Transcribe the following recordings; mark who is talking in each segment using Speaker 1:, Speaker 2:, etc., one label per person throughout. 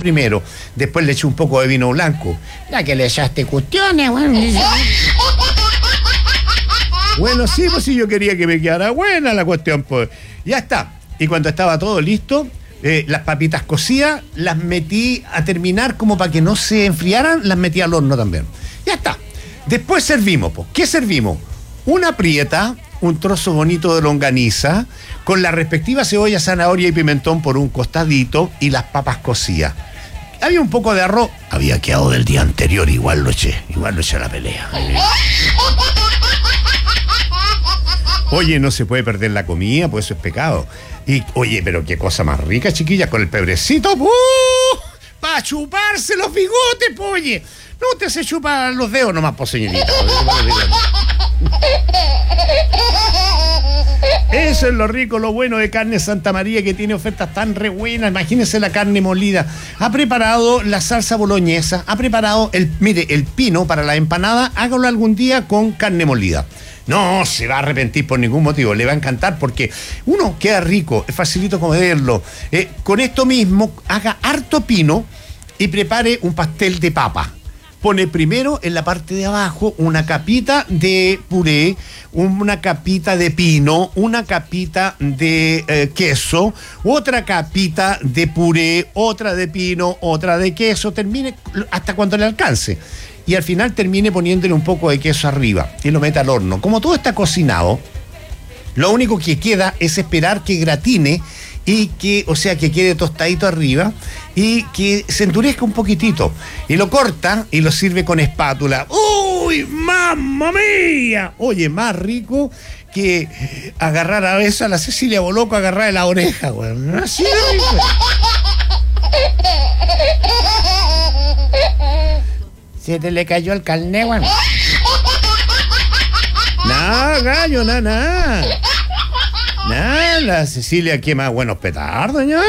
Speaker 1: primero. Después le eché un poco de vino blanco. Ya que le echaste cuestiones, bueno. Bueno, sí, pues sí, yo quería que me quedara buena la cuestión, pues. Ya está. Y cuando estaba todo listo, las papitas cocidas las metí a terminar como para que no se enfriaran, las metí al horno también. Ya está. Después servimos, pues. ¿Qué servimos? Una prieta, un trozo bonito de longaniza, con la respectiva cebolla, zanahoria y pimentón por un costadito y las papas cocidas. Había un poco de arroz, había quedado del día anterior, igual lo eché a la pelea. Oye, no se puede perder la comida, pues eso es pecado. Y, oye, pero qué cosa más rica, chiquillas, con el pebrecito, para chuparse los bigotes, pues, oye. No, usted se chupa los dedos nomás, pues, señorita. Eso es lo rico, lo bueno de Carne Santa María, que tiene ofertas tan re buenas. Imagínense la carne molida. Ha preparado la salsa boloñesa, ha preparado el pino para la empanada. Hágalo algún día con carne molida. No se va a arrepentir por ningún motivo, le va a encantar porque uno queda rico, es facilito comerlo. Con esto mismo, haga harto pino y prepare un pastel de papa. Pone primero en la parte de abajo una capita de puré, una capita de pino, una capita de queso, otra capita de puré, otra de pino, otra de queso, termine hasta cuando le alcance. Y al final termine poniéndole un poco de queso arriba y lo mete al horno. Como todo está cocinado, lo único que queda es esperar que gratine y que quede tostadito arriba y que se endurezca un poquitito. Y lo corta y lo sirve con espátula. ¡Uy, mamma mía! Oye, más rico que agarrar a veces a la Cecilia Boloco, agarrar de la oreja, güey. Así de rico. Se te le cayó el carné, güey. Nah, gallo, nah. Nah, la Cecilia quema buenos petardos, ya.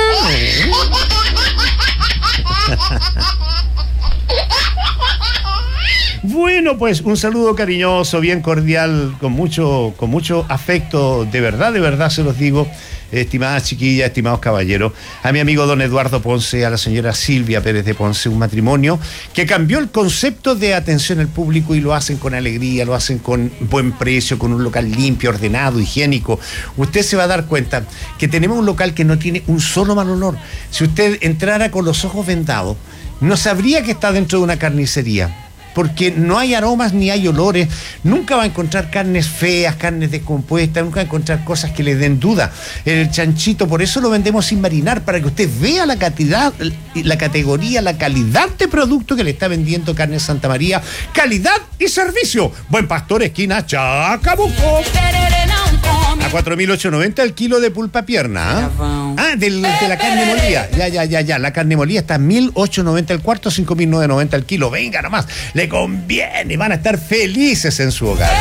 Speaker 1: Bueno, pues un saludo cariñoso, bien cordial, con mucho afecto, de verdad se los digo, estimadas chiquillas, estimados caballeros, a mi amigo don Eduardo Ponce, a la señora Silvia Pérez de Ponce, un matrimonio que cambió el concepto de atención al público y lo hacen con alegría, lo hacen con buen precio, con un local limpio, ordenado, higiénico. Usted se va a dar cuenta que tenemos un local que no tiene un solo mal olor. Si usted entrara con los ojos vendados, no sabría que está dentro de una carnicería, porque no hay aromas ni hay olores. Nunca va a encontrar carnes feas, carnes descompuestas, nunca va a encontrar cosas que le den duda. El chanchito, por eso lo vendemos sin marinar, para que usted vea la cantidad, la categoría, la calidad de producto que le está vendiendo Carne Santa María. Calidad y servicio. Buen Pastor, esquina Chacabuco. A 4.890 el kilo de pulpa pierna. De la carne molida. Ya. La carne molida está a 1.890 el cuarto, 5.990 el kilo. Venga nomás, le conviene, van a estar felices en su hogar.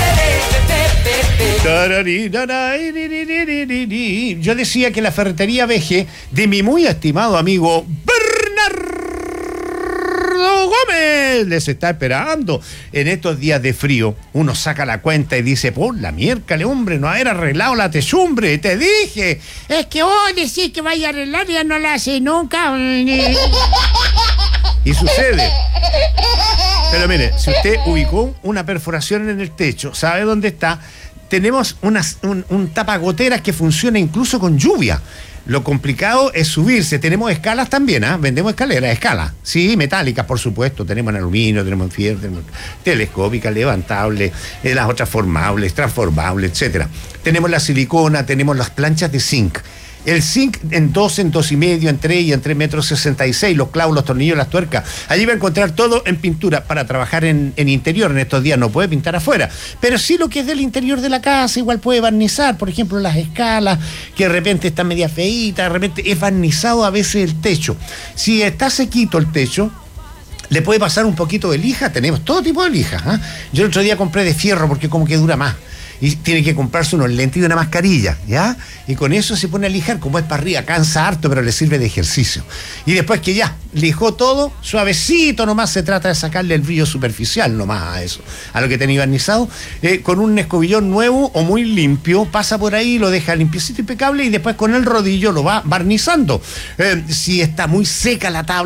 Speaker 1: Yo decía que la ferretería Veje de mi muy estimado amigo Bernardo Gómez les está esperando. En estos días de frío, uno saca la cuenta y dice, por la miércoles, hombre, no haber arreglado la techumbre, te dije.
Speaker 2: Es que vos decís que vaya a arreglar y ya no la hace nunca.
Speaker 1: Y sucede. Pero mire, si usted ubicó una perforación en el techo, ¿sabe dónde está? Tenemos un tapagoteras que funciona incluso con lluvia. Lo complicado es subirse. Tenemos escalas también, vendemos escalas, sí, metálicas, por supuesto. Tenemos en aluminio, tenemos en fierro, tenemos telescópicas, levantables, las otras formables, transformables, etcétera. Tenemos la silicona, tenemos las planchas de zinc. El zinc en 2, en 2,5, en 3 y en 3,66 m, los clavos, los tornillos, las tuercas. Allí va a encontrar todo en pintura para trabajar en interior. En estos días no puede pintar afuera, pero sí lo que es del interior de la casa, igual puede barnizar, por ejemplo, las escalas, que de repente está media feíta, de repente es barnizado a veces el techo. Si está sequito el techo, le puede pasar un poquito de lija, tenemos todo tipo de lija. Yo el otro día compré de fierro porque como que dura más. Y tiene que comprarse unos lentes y una mascarilla, ¿ya? Y con eso se pone a lijar, como es para arriba, cansa harto, pero le sirve de ejercicio. Y después que ya lijó todo, suavecito nomás, se trata de sacarle el brillo superficial nomás a eso, a lo que tenía barnizado, con un escobillón nuevo o muy limpio, pasa por ahí, lo deja limpiecito, impecable, y después con el rodillo lo va barnizando. Si está muy seca la tabla,